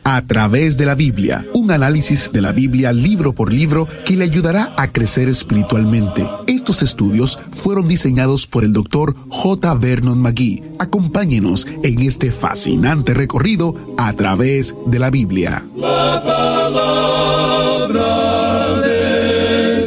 A través de la Biblia, un análisis de la Biblia libro por libro que le ayudará a crecer espiritualmente. Estos estudios fueron diseñados por el Dr. J. Vernon McGee. Acompáñenos en este fascinante recorrido a través de la Biblia. La palabra de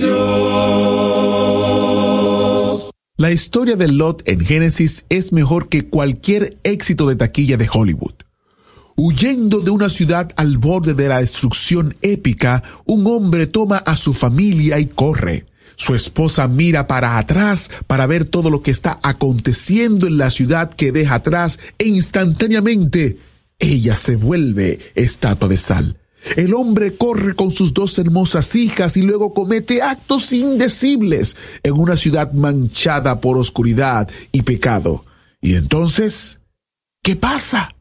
Dios. La historia de Lot en Génesis es mejor que cualquier éxito de taquilla de Hollywood. Huyendo de una ciudad al borde de la destrucción épica, un hombre toma a su familia y corre. Su esposa mira para atrás para ver todo lo que está aconteciendo en la ciudad que deja atrás e instantáneamente ella se vuelve estatua de sal. El hombre corre con sus 2 hermosas hijas y luego comete actos indecibles en una ciudad manchada por oscuridad y pecado. ¿Y entonces qué pasa?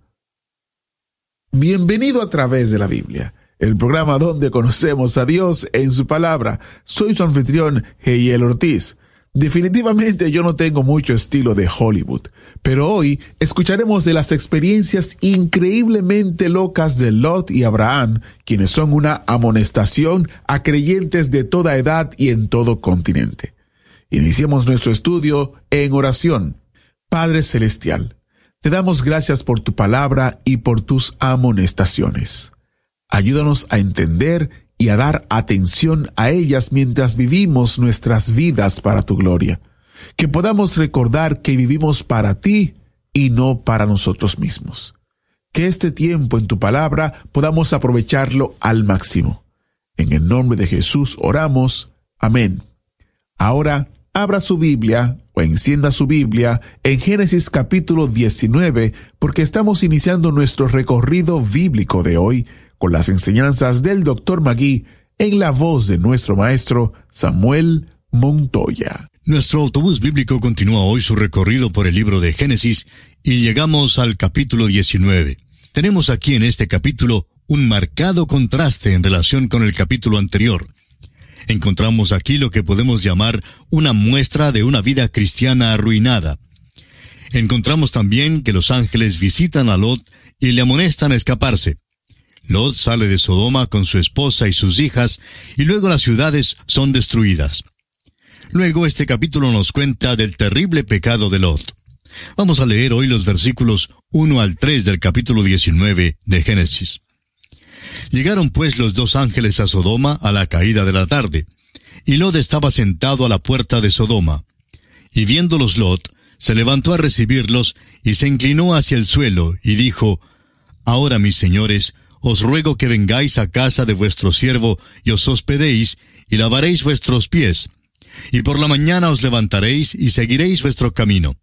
Bienvenido a través de la Biblia, el programa donde conocemos a Dios en su palabra. Soy su anfitrión, Heiel Ortiz. Definitivamente yo no tengo mucho estilo de Hollywood, pero hoy escucharemos de las experiencias increíblemente locas de Lot y Abraham, quienes son una amonestación a creyentes de toda edad y en todo continente. Iniciemos nuestro estudio en oración. Padre Celestial, te damos gracias por tu palabra y por tus amonestaciones. Ayúdanos a entender y a dar atención a ellas mientras vivimos nuestras vidas para tu gloria. Que podamos recordar que vivimos para ti y no para nosotros mismos. Que este tiempo en tu palabra podamos aprovecharlo al máximo. En el nombre de Jesús oramos. Amén. Ahora, abra su Biblia o encienda su Biblia en Génesis capítulo 19, porque estamos iniciando nuestro recorrido bíblico de hoy con las enseñanzas del Dr. McGee en la voz de nuestro maestro Samuel Montoya. Nuestro autobús bíblico continúa hoy su recorrido por el libro de Génesis y llegamos al capítulo 19. Tenemos aquí en este capítulo un marcado contraste en relación con el capítulo anterior. Encontramos aquí lo que podemos llamar una muestra de una vida cristiana arruinada. Encontramos también que los ángeles visitan a Lot y le amonestan a escaparse. Lot sale de Sodoma con su esposa y sus hijas, y luego las ciudades son destruidas. Luego este capítulo nos cuenta del terrible pecado de Lot. Vamos a leer hoy los versículos 1 al 3 del capítulo 19 de Génesis. Llegaron pues los 2 ángeles a Sodoma a la caída de la tarde, y Lot estaba sentado a la puerta de Sodoma. Y viéndolos Lot, se levantó a recibirlos, y se inclinó hacia el suelo, y dijo: Ahora, mis señores, os ruego que vengáis a casa de vuestro siervo, y os hospedéis, y lavaréis vuestros pies. Y por la mañana os levantaréis, y seguiréis vuestro camino.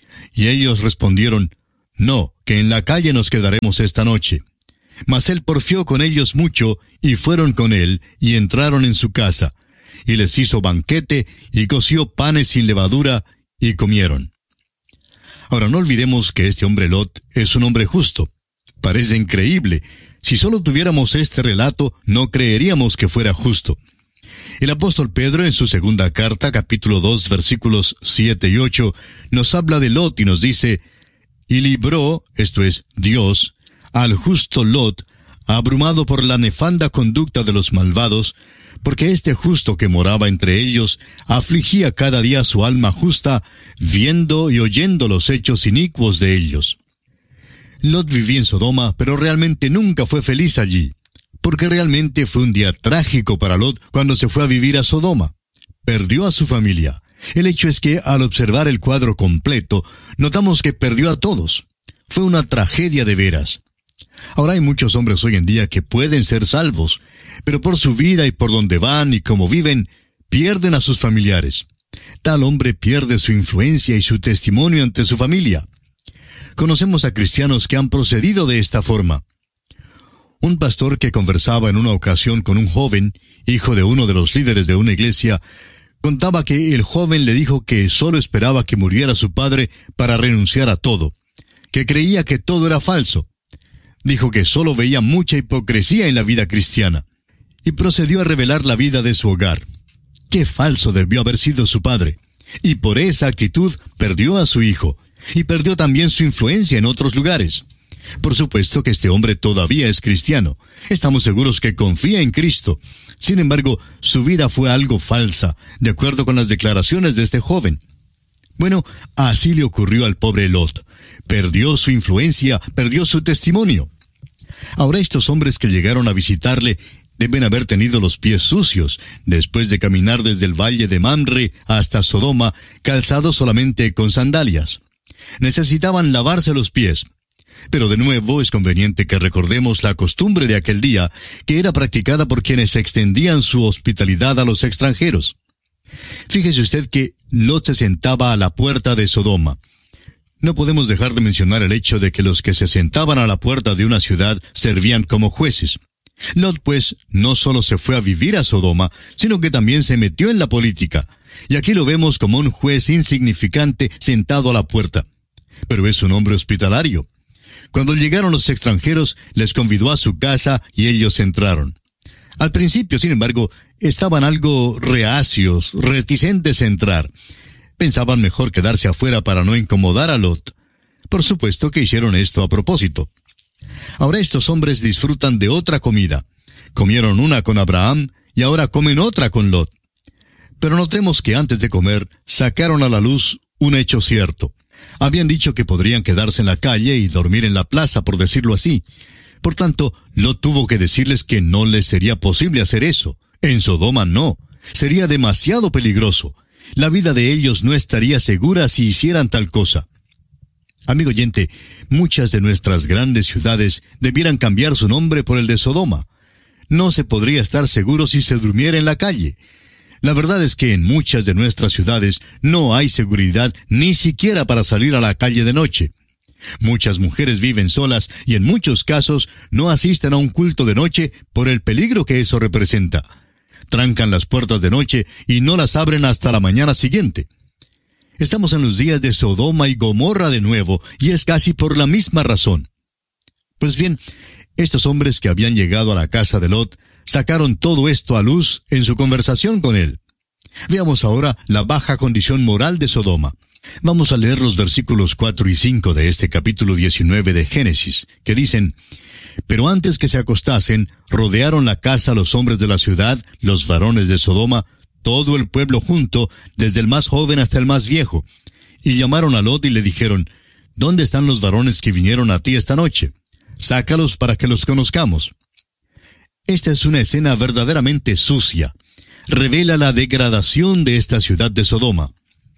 Y ellos respondieron: No, que en la calle nos quedaremos esta noche. Mas él porfió con ellos mucho, y fueron con él, y entraron en su casa. Y les hizo banquete, y coció panes sin levadura, y comieron. Ahora no olvidemos que este hombre Lot es un hombre justo. Parece increíble. Si solo tuviéramos este relato, no creeríamos que fuera justo. El apóstol Pedro, en su segunda carta, capítulo 2, versículos 7 y 8, nos habla de Lot y nos dice: Y libró, esto es, Dios, al justo Lot, abrumado por la nefanda conducta de los malvados, porque este justo que moraba entre ellos afligía cada día su alma justa, viendo y oyendo los hechos inicuos de ellos. Lot vivía en Sodoma, pero realmente nunca fue feliz allí, porque realmente fue un día trágico para Lot cuando se fue a vivir a Sodoma. Perdió a su familia. El hecho es que, al observar el cuadro completo, notamos que perdió a todos. Fue una tragedia de veras. Ahora hay muchos hombres hoy en día que pueden ser salvos, pero por su vida y por donde van y cómo viven, pierden a sus familiares. Tal hombre pierde su influencia y su testimonio ante su familia. Conocemos a cristianos que han procedido de esta forma. Un pastor que conversaba en una ocasión con un joven, hijo de uno de los líderes de una iglesia, contaba que el joven le dijo que solo esperaba que muriera su padre para renunciar a todo, que creía que todo era falso. Dijo que solo veía mucha hipocresía en la vida cristiana, y procedió a revelar la vida de su hogar. Qué falso debió haber sido su padre, y por esa actitud perdió a su hijo, y perdió también su influencia en otros lugares. Por supuesto que este hombre todavía es cristiano. Estamos seguros que confía en Cristo. Sin embargo, su vida fue algo falsa, de acuerdo con las declaraciones de este joven. Bueno, así le ocurrió al pobre Lot. Perdió su influencia, perdió su testimonio. Ahora estos hombres que llegaron a visitarle deben haber tenido los pies sucios, después de caminar desde el valle de Mamre hasta Sodoma, calzados solamente con sandalias. Necesitaban lavarse los pies. Pero de nuevo es conveniente que recordemos la costumbre de aquel día, que era practicada por quienes extendían su hospitalidad a los extranjeros. Fíjese usted que Lot se sentaba a la puerta de Sodoma. No podemos dejar de mencionar el hecho de que los que se sentaban a la puerta de una ciudad servían como jueces. Lot, pues, no solo se fue a vivir a Sodoma, sino que también se metió en la política. Y aquí lo vemos como un juez insignificante sentado a la puerta. Pero es un hombre hospitalario. Cuando llegaron los extranjeros, les convidó a su casa y ellos entraron. Al principio, sin embargo, estaban algo reacios, reticentes a entrar. Pensaban mejor quedarse afuera para no incomodar a Lot. Por supuesto que hicieron esto a propósito. Ahora estos hombres disfrutan de otra comida. Comieron una con Abraham y ahora comen otra con Lot. Pero notemos que antes de comer, sacaron a la luz un hecho cierto. Habían dicho que podrían quedarse en la calle y dormir en la plaza, por decirlo así. Por tanto, Lot tuvo que decirles que no les sería posible hacer eso. En Sodoma no. Sería demasiado peligroso. La vida de ellos no estaría segura si hicieran tal cosa. Amigo oyente, muchas de nuestras grandes ciudades debieran cambiar su nombre por el de Sodoma. No se podría estar seguro si se durmiera en la calle. La verdad es que en muchas de nuestras ciudades no hay seguridad ni siquiera para salir a la calle de noche. Muchas mujeres viven solas y en muchos casos no asisten a un culto de noche por el peligro que eso representa. Trancan las puertas de noche y no las abren hasta la mañana siguiente. Estamos en los días de Sodoma y Gomorra de nuevo, y es casi por la misma razón. Pues bien, estos hombres que habían llegado a la casa de Lot sacaron todo esto a luz en su conversación con él. Veamos ahora la baja condición moral de Sodoma. Vamos a leer los versículos 4 y 5 de este capítulo 19 de Génesis, que dicen: Pero antes que se acostasen, rodearon la casa los hombres de la ciudad, los varones de Sodoma, todo el pueblo junto, desde el más joven hasta el más viejo. Y llamaron a Lot y le dijeron: ¿Dónde están los varones que vinieron a ti esta noche? Sácalos para que los conozcamos. Esta es una escena verdaderamente sucia. Revela la degradación de esta ciudad de Sodoma.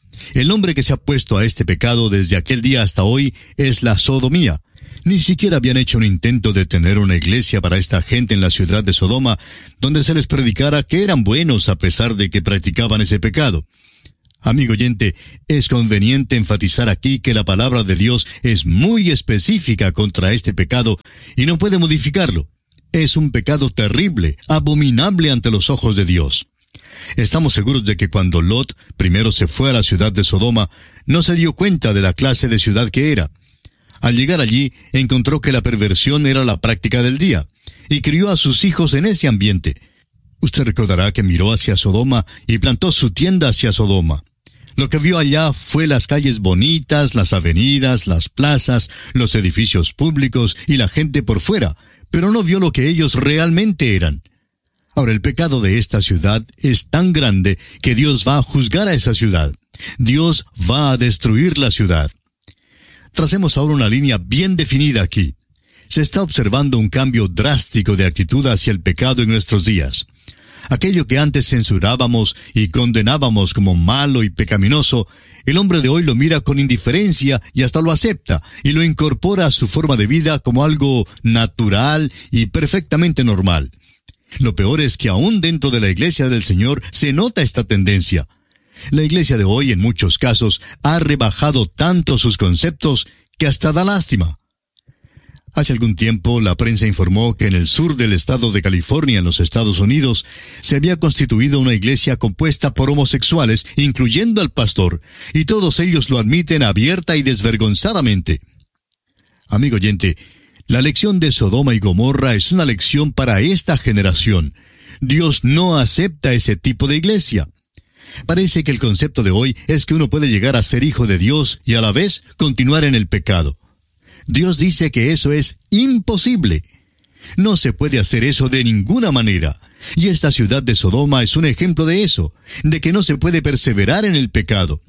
El nombre que se ha puesto a este pecado desde aquel día hasta hoy es la sodomía. Ni siquiera habían hecho un intento de tener una iglesia para esta gente en la ciudad de Sodoma, donde se les predicara que eran buenos a pesar de que practicaban ese pecado. Amigo oyente, es conveniente enfatizar aquí que la palabra de Dios es muy específica contra este pecado y no puede modificarlo. Es un pecado terrible, abominable ante los ojos de Dios. Estamos seguros de que cuando Lot primero se fue a la ciudad de Sodoma, no se dio cuenta de la clase de ciudad que era. Al llegar allí, encontró que la perversión era la práctica del día, y crió a sus hijos en ese ambiente. Usted recordará que miró hacia Sodoma y plantó su tienda hacia Sodoma. Lo que vio allá fue las calles bonitas, las avenidas, las plazas, los edificios públicos y la gente por fuera, pero no vio lo que ellos realmente eran. Ahora, el pecado de esta ciudad es tan grande que Dios va a juzgar a esa ciudad. Dios va a destruir la ciudad. Tracemos ahora una línea bien definida aquí. Se está observando un cambio drástico de actitud hacia el pecado en nuestros días. Aquello que antes censurábamos y condenábamos como malo y pecaminoso, el hombre de hoy lo mira con indiferencia y hasta lo acepta, y lo incorpora a su forma de vida como algo natural y perfectamente normal. Lo peor es que aún dentro de la iglesia del Señor se nota esta tendencia. La iglesia de hoy, en muchos casos, ha rebajado tanto sus conceptos que hasta da lástima. Hace algún tiempo, la prensa informó que en el sur del estado de California, en los Estados Unidos, se había constituido una iglesia compuesta por homosexuales, incluyendo al pastor, y todos ellos lo admiten abierta y desvergonzadamente. Amigo oyente, la lección de Sodoma y Gomorra es una lección para esta generación. Dios no acepta ese tipo de iglesia. Parece que el concepto de hoy es que uno puede llegar a ser hijo de Dios y a la vez continuar en el pecado. Dios dice que eso es imposible. No se puede hacer eso de ninguna manera. Y esta ciudad de Sodoma es un ejemplo de eso, de que no se puede perseverar en el pecado.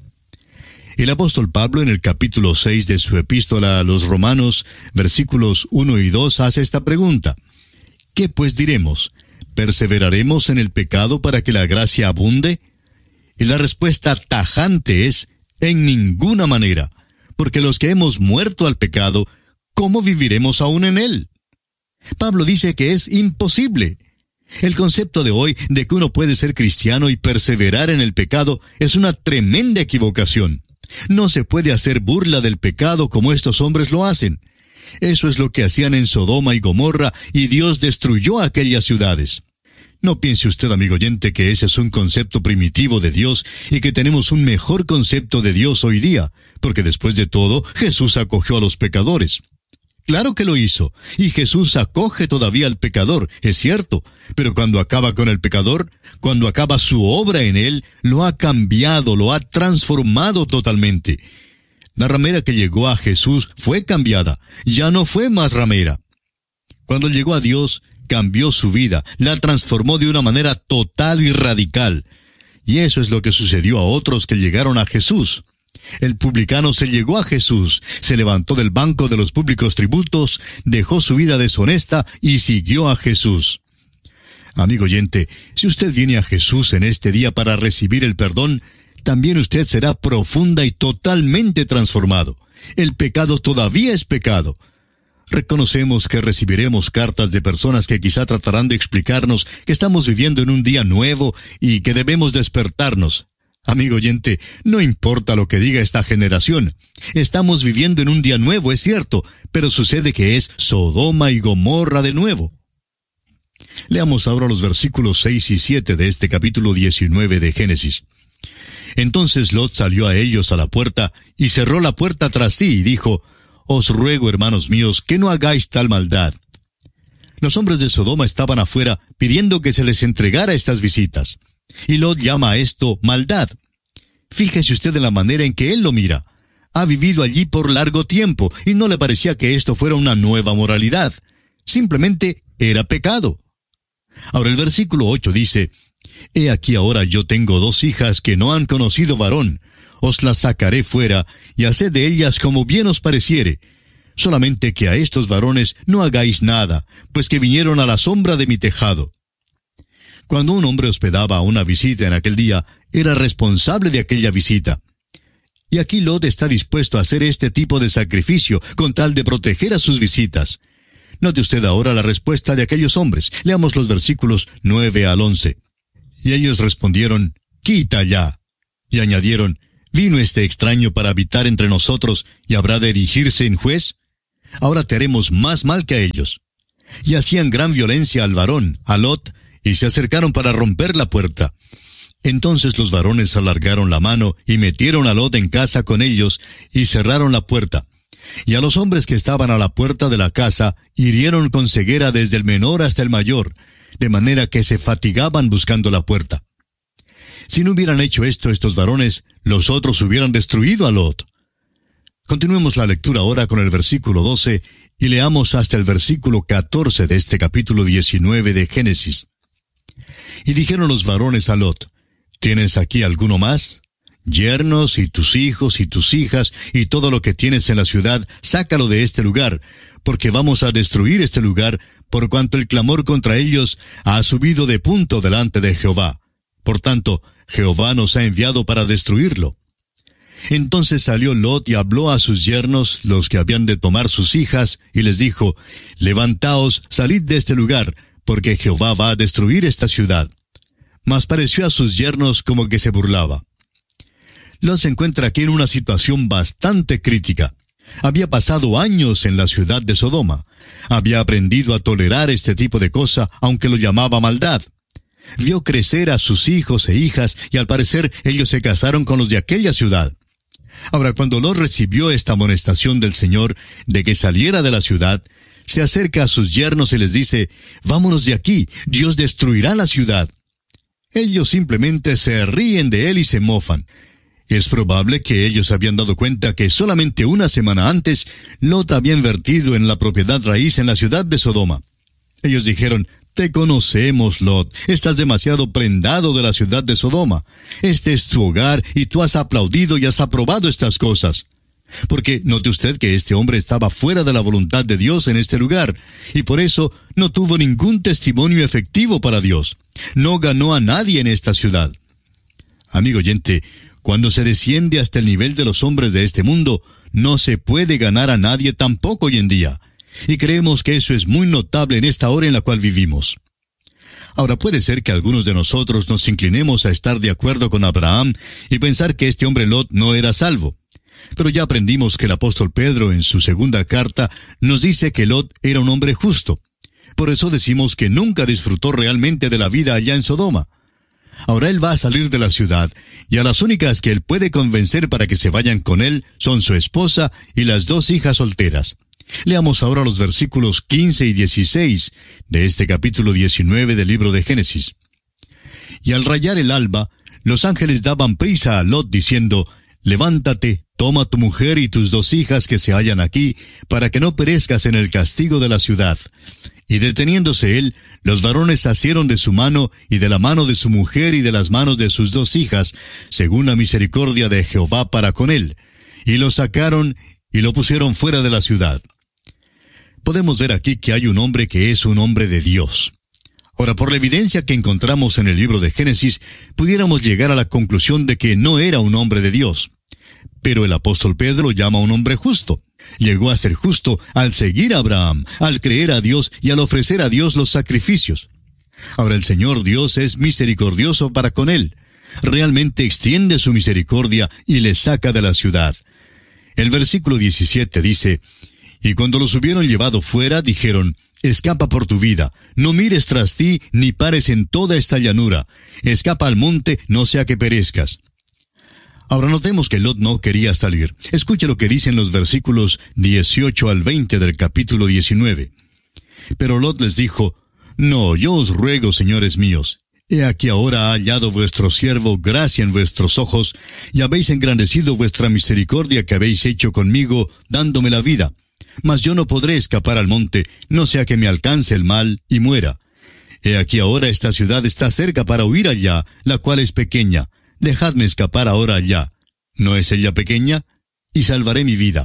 El apóstol Pablo, en el capítulo 6 de su epístola a los Romanos, versículos 1 y 2, hace esta pregunta: ¿qué pues diremos? ¿Perseveraremos en el pecado para que la gracia abunde? Y la respuesta tajante es: en ninguna manera, porque los que hemos muerto al pecado, ¿cómo viviremos aún en él? Pablo dice que es imposible. El concepto de hoy de que uno puede ser cristiano y perseverar en el pecado es una tremenda equivocación. No se puede hacer burla del pecado como estos hombres lo hacen. Eso es lo que hacían en Sodoma y Gomorra, y Dios destruyó aquellas ciudades. No piense usted, amigo oyente, que ese es un concepto primitivo de Dios y que tenemos un mejor concepto de Dios hoy día, porque después de todo, Jesús acogió a los pecadores. Claro que lo hizo, y Jesús acoge todavía al pecador, es cierto, pero cuando acaba con el pecador, cuando acaba su obra en él, lo ha cambiado, lo ha transformado totalmente. La ramera que llegó a Jesús fue cambiada, ya no fue más ramera. Cuando llegó a Dios, cambió su vida, la transformó de una manera total y radical. Y eso es lo que sucedió a otros que llegaron a Jesús. El publicano se llegó a Jesús, se levantó del banco de los públicos tributos, dejó su vida deshonesta y siguió a Jesús. Amigo oyente, si usted viene a Jesús en este día para recibir el perdón, también usted será profunda y totalmente transformado. El pecado todavía es pecado. Reconocemos que recibiremos cartas de personas que quizá tratarán de explicarnos que estamos viviendo en un día nuevo y que debemos despertarnos. Amigo oyente, no importa lo que diga esta generación. Estamos viviendo en un día nuevo, es cierto, pero sucede que es Sodoma y Gomorra de nuevo. Leamos ahora los versículos 6 y 7 de este capítulo 19 de Génesis. Entonces Lot salió a ellos a la puerta y cerró la puerta tras sí y dijo: Os ruego, hermanos míos, que no hagáis tal maldad. Los hombres de Sodoma estaban afuera pidiendo que se les entregara estas visitas. Y Lot llama a esto maldad. Fíjese usted en la manera en que él lo mira. Ha vivido allí por largo tiempo y no le parecía que esto fuera una nueva moralidad. Simplemente era pecado. Ahora el versículo 8 dice: He aquí ahora yo tengo 2 hijas que no han conocido varón. Os las sacaré fuera y haced de ellas como bien os pareciere. Solamente que a estos varones no hagáis nada, pues que vinieron a la sombra de mi tejado. Cuando un hombre hospedaba una visita en aquel día, era responsable de aquella visita. Y aquí Lot está dispuesto a hacer este tipo de sacrificio con tal de proteger a sus visitas. Note usted ahora la respuesta de aquellos hombres. Leamos los versículos 9 al 11. Y ellos respondieron: Quita ya. Y añadieron: ¿Vino este extraño para habitar entre nosotros y habrá de erigirse en juez? Ahora te haremos más mal que a ellos. Y hacían gran violencia al varón, a Lot, y se acercaron para romper la puerta. Entonces los varones alargaron la mano y metieron a Lot en casa con ellos y cerraron la puerta. Y a los hombres que estaban a la puerta de la casa hirieron con ceguera desde el menor hasta el mayor, de manera que se fatigaban buscando la puerta. Si no hubieran hecho esto estos varones, los otros hubieran destruido a Lot. Continuemos la lectura ahora con el versículo 12 y leamos hasta el versículo 14 de este capítulo 19 de Génesis. Y dijeron los varones a Lot: ¿Tienes aquí alguno más? Yernos y tus hijos y tus hijas y todo lo que tienes en la ciudad, sácalo de este lugar, porque vamos a destruir este lugar, por cuanto el clamor contra ellos ha subido de punto delante de Jehová. Por tanto, Jehová nos ha enviado para destruirlo. Entonces salió Lot y habló a sus yernos, los que habían de tomar sus hijas, y les dijo: Levantaos, salid de este lugar, porque Jehová va a destruir esta ciudad. Mas pareció a sus yernos como que se burlaba. Lot se encuentra aquí en una situación bastante crítica. Había pasado años en la ciudad de Sodoma. Había aprendido a tolerar este tipo de cosa, aunque lo llamaba maldad. Vio crecer a sus hijos e hijas, y al parecer ellos se casaron con los de aquella ciudad. Ahora, cuando Lot recibió esta amonestación del Señor de que saliera de la ciudad, se acerca a sus yernos y les dice: Vámonos de aquí, Dios destruirá la ciudad. Ellos simplemente se ríen de él y se mofan. Es probable que ellos se habían dado cuenta que solamente una semana antes, Lot había invertido en la propiedad raíz en la ciudad de Sodoma. Ellos dijeron: «Te conocemos, Lot. Estás demasiado prendado de la ciudad de Sodoma. Este es tu hogar y tú has aplaudido y has aprobado estas cosas». Porque note usted que este hombre estaba fuera de la voluntad de Dios en este lugar, y por eso no tuvo ningún testimonio efectivo para Dios. No ganó a nadie en esta ciudad. Amigo oyente, cuando se desciende hasta el nivel de los hombres de este mundo, no se puede ganar a nadie tampoco hoy en día. Y creemos que eso es muy notable en esta hora en la cual vivimos. Ahora, puede ser que algunos de nosotros nos inclinemos a estar de acuerdo con Abraham y pensar que este hombre Lot no era salvo. Pero ya aprendimos que el apóstol Pedro en su segunda carta nos dice que Lot era un hombre justo. Por eso decimos que nunca disfrutó realmente de la vida allá en Sodoma. Ahora él va a salir de la ciudad, y a las únicas que él puede convencer para que se vayan con él son su esposa y las 2 hijas solteras. Leamos ahora los versículos 15 y 16 de este capítulo 19 del libro de Génesis. Y al rayar el alba, los ángeles daban prisa a Lot diciendo: «Levántate, toma tu mujer y tus 2 hijas que se hallan aquí, para que no perezcas en el castigo de la ciudad». Y deteniéndose él, los varones asieron de su mano y de la mano de su mujer y de las manos de sus 2 hijas, según la misericordia de Jehová para con él, y lo sacaron y lo pusieron fuera de la ciudad. Podemos ver aquí que hay un hombre que es un hombre de Dios. Ahora, por la evidencia que encontramos en el libro de Génesis, pudiéramos llegar a la conclusión de que no era un hombre de Dios. Pero el apóstol Pedro lo llama un hombre justo. Llegó a ser justo al seguir a Abraham, al creer a Dios y al ofrecer a Dios los sacrificios. Ahora, el Señor Dios es misericordioso para con él. Realmente extiende su misericordia y le saca de la ciudad. El versículo 17 dice: «Y cuando los hubieron llevado fuera, dijeron: Escapa por tu vida, no mires tras ti, ni pares en toda esta llanura. Escapa al monte, no sea que perezcas». Ahora notemos que Lot no quería salir. Escuche lo que dicen los versículos 18 al 20 del capítulo 19. Pero Lot les dijo: «No, yo os ruego, señores míos, he aquí ahora ha hallado vuestro siervo gracia en vuestros ojos, y habéis engrandecido vuestra misericordia que habéis hecho conmigo, dándome la vida. Mas yo no podré escapar al monte, no sea que me alcance el mal y muera. He aquí ahora esta ciudad está cerca para huir allá, la cual es pequeña. Dejadme escapar ahora allá. ¿No es ella pequeña? Y salvaré mi vida».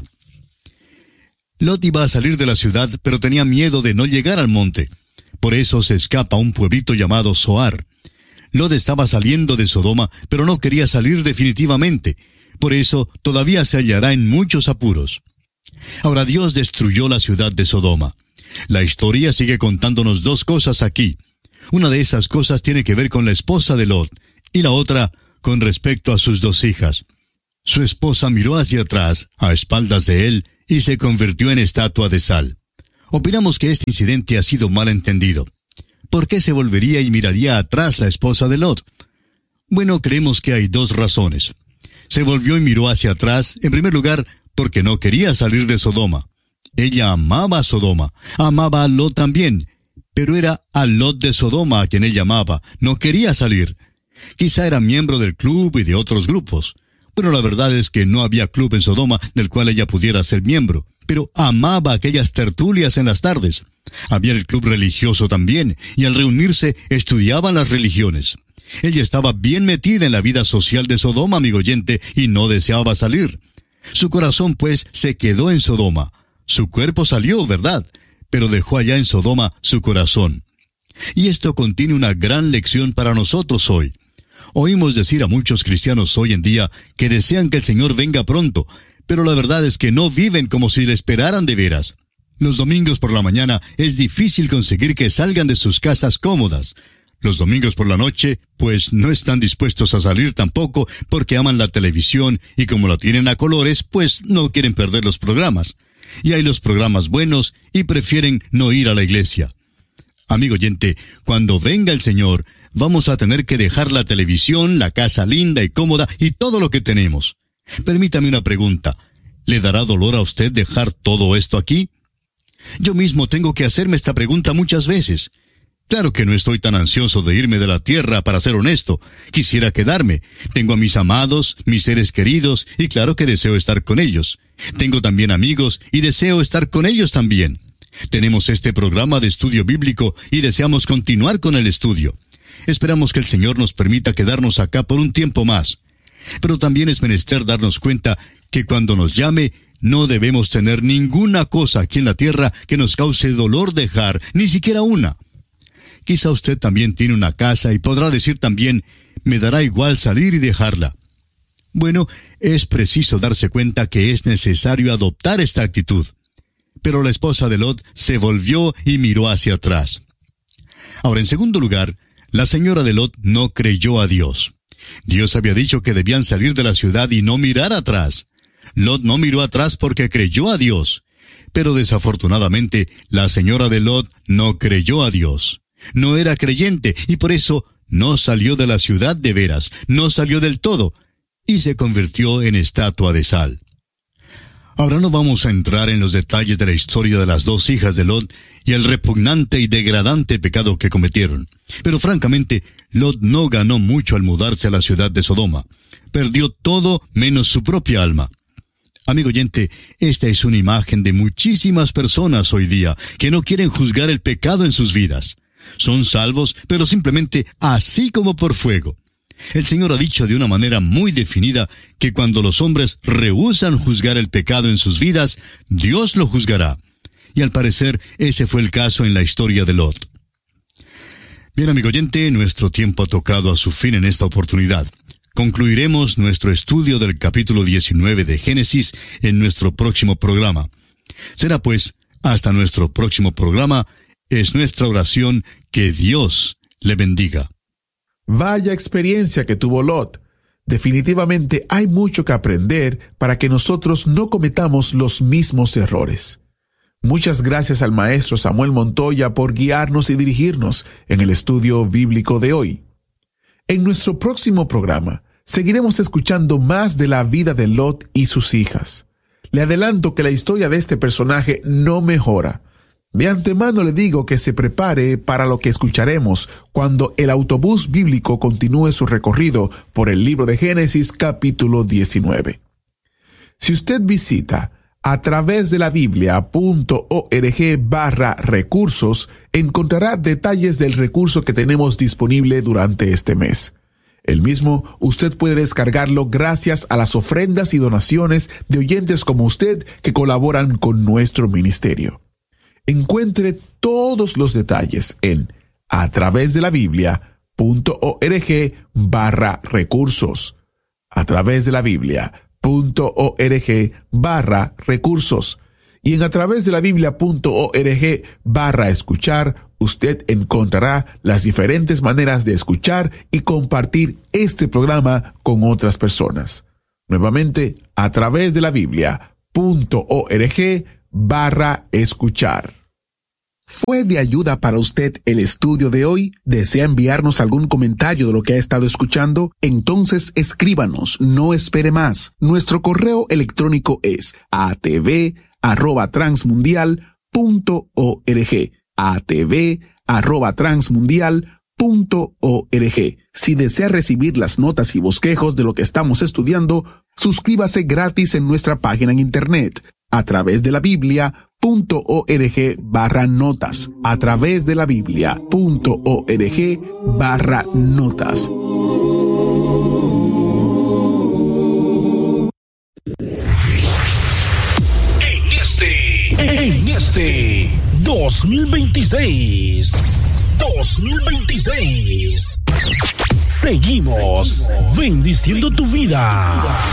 Lot iba a salir de la ciudad, pero tenía miedo de no llegar al monte. Por eso se escapa a un pueblito llamado Zoar. Lot estaba saliendo de Sodoma, pero no quería salir definitivamente. Por eso todavía se hallará en muchos apuros. Ahora Dios destruyó la ciudad de Sodoma. La historia sigue contándonos 2 cosas aquí. Una de esas cosas tiene que ver con la esposa de Lot, y la otra con respecto a sus 2 hijas. Su esposa miró hacia atrás, a espaldas de él, y se convirtió en estatua de sal. Opinamos que este incidente ha sido mal entendido. ¿Por qué se volvería y miraría atrás la esposa de Lot? Bueno, creemos que hay 2 razones. Se volvió y miró hacia atrás, en primer lugar, porque no quería salir de Sodoma. Ella amaba a Sodoma, amaba a Lot también, pero era a Lot de Sodoma a quien ella amaba, no quería salir. Quizá era miembro del club y de otros grupos. Bueno, la verdad es que no había club en Sodoma del cual ella pudiera ser miembro, pero amaba aquellas tertulias en las tardes. Había el club religioso también, y al reunirse estudiaban las religiones. Ella estaba bien metida en la vida social de Sodoma, amigo oyente, y no deseaba salir. Su corazón, pues, se quedó en Sodoma. Su cuerpo salió, ¿verdad? Pero dejó allá en Sodoma su corazón. Y esto contiene una gran lección para nosotros hoy. Oímos decir a muchos cristianos hoy en día que desean que el Señor venga pronto, pero la verdad es que no viven como si le esperaran de veras. Los domingos por la mañana es difícil conseguir que salgan de sus casas cómodas. Los domingos por la noche, pues no están dispuestos a salir tampoco porque aman la televisión y como la tienen a colores, pues no quieren perder los programas. Y hay los programas buenos y prefieren no ir a la iglesia. Amigo oyente, cuando venga el Señor, vamos a tener que dejar la televisión, la casa linda y cómoda y todo lo que tenemos. Permítame una pregunta. ¿Le dará dolor a usted dejar todo esto aquí? Yo mismo tengo que hacerme esta pregunta muchas veces. Claro que no estoy tan ansioso de irme de la tierra, para ser honesto. Quisiera quedarme. Tengo a mis amados, mis seres queridos, y claro que deseo estar con ellos. Tengo también amigos, y deseo estar con ellos también. Tenemos este programa de estudio bíblico, y deseamos continuar con el estudio. Esperamos que el Señor nos permita quedarnos acá por un tiempo más. Pero también es menester darnos cuenta que cuando nos llame, no debemos tener ninguna cosa aquí en la tierra que nos cause dolor dejar, ni siquiera una. Quizá usted también tiene una casa y podrá decir también, me dará igual salir y dejarla. Bueno, es preciso darse cuenta que es necesario adoptar esta actitud. Pero la esposa de Lot se volvió y miró hacia atrás. Ahora, en segundo lugar, la señora de Lot no creyó a Dios. Dios había dicho que debían salir de la ciudad y no mirar atrás. Lot no miró atrás porque creyó a Dios. Pero desafortunadamente, la señora de Lot no creyó a Dios. No era creyente y por eso no salió de la ciudad de veras, no salió del todo, y se convirtió en estatua de sal. Ahora no vamos a entrar en los detalles de la historia de las dos hijas de Lot y el repugnante y degradante pecado que cometieron. Pero francamente, Lot no ganó mucho al mudarse a la ciudad de Sodoma. Perdió todo menos su propia alma. Amigo oyente, esta es una imagen de muchísimas personas hoy día que no quieren juzgar el pecado en sus vidas. Son salvos, pero simplemente así como por fuego. El Señor ha dicho de una manera muy definida que cuando los hombres rehúsan juzgar el pecado en sus vidas, Dios lo juzgará. Y al parecer, ese fue el caso en la historia de Lot. Bien, amigo oyente, nuestro tiempo ha tocado a su fin en esta oportunidad. Concluiremos nuestro estudio del capítulo 19 de Génesis en nuestro próximo programa. Será pues, hasta nuestro próximo programa. Es nuestra oración que Dios le bendiga. Vaya experiencia que tuvo Lot. Definitivamente hay mucho que aprender para que nosotros no cometamos los mismos errores. Muchas gracias al maestro Samuel Montoya por guiarnos y dirigirnos en el estudio bíblico de hoy. En nuestro próximo programa seguiremos escuchando más de la vida de Lot y sus hijas. Le adelanto que la historia de este personaje no mejora. De antemano le digo que se prepare para lo que escucharemos cuando el autobús bíblico continúe su recorrido por el libro de Génesis capítulo 19. Si usted visita a través de la Biblia.org/recursos, encontrará detalles del recurso que tenemos disponible durante este mes. El mismo usted puede descargarlo gracias a las ofrendas y donaciones de oyentes como usted que colaboran con nuestro ministerio. Encuentre todos los detalles en a través de la Biblia.org/recursos. A través de la Biblia.org/recursos. Y en a través de la Biblia.org/escuchar, usted encontrará las diferentes maneras de escuchar y compartir este programa con otras personas. Nuevamente, a través de la Biblia.org/escuchar. ¿Fue de ayuda para usted el estudio de hoy? ¿Desea enviarnos algún comentario de lo que ha estado escuchando? Entonces escríbanos, no espere más. Nuestro correo electrónico es atv@transmundial.org. atv@transmundial.org. Si desea recibir las notas y bosquejos de lo que estamos estudiando, suscríbase gratis en nuestra página en internet a través de la Biblia.org/notas. A través de la Biblia.org/notas. En este 2026, seguimos bendiciendo tu vida.